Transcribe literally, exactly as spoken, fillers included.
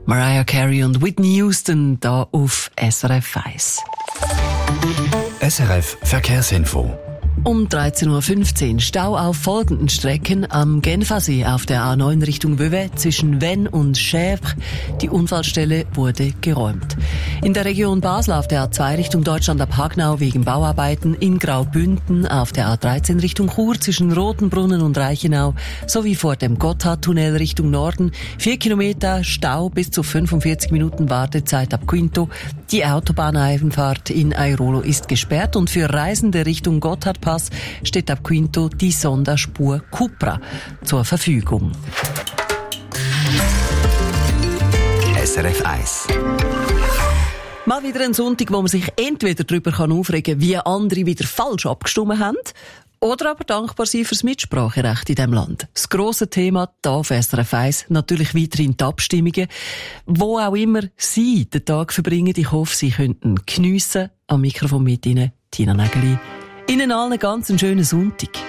Mariah Carey und Whitney Houston da auf S R F eins. S R F Verkehrsinfo. Um dreizehn Uhr fünfzehn Stau auf folgenden Strecken am Genfersee auf der A neun Richtung Vevey zwischen Vennes und Chèvres. Die Unfallstelle wurde geräumt. In der Region Basel auf der A zwei Richtung Deutschland ab Hagnau wegen Bauarbeiten, in Graubünden auf der A dreizehn Richtung Chur zwischen Rotenbrunnen und Reichenau sowie vor dem Gotthardtunnel Richtung Norden. Vier Kilometer Stau bis zu fünfundvierzig Minuten Wartezeit ab Quinto. Die Autobahneinfahrt in Airolo ist gesperrt und für Reisende Richtung Gotthardpass steht ab Quinto die Sonderspur Cupra zur Verfügung. S R F eins. Mal wieder ein Sonntag, wo man sich entweder darüber aufregen kann, wie andere wieder falsch abgestimmt haben, oder aber dankbar sein fürs Mitspracherecht in diesem Land. Das grosse Thema hier auf S R F eins, natürlich weiterhin die Abstimmungen. Wo auch immer Sie den Tag verbringen, ich hoffe, Sie könnten geniessen. Am Mikrofon mit Ihnen, Tina Nägeli. Ihnen allen ganz einen schönen Sonntag.